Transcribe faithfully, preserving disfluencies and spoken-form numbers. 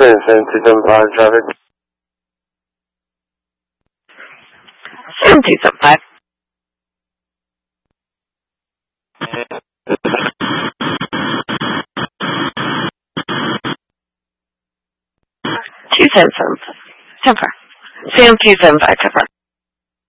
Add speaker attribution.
Speaker 1: Clear seven two seven five traffic.
Speaker 2: seven two seven five. two seven seven five. Ten four. Sam two seven five, ten four.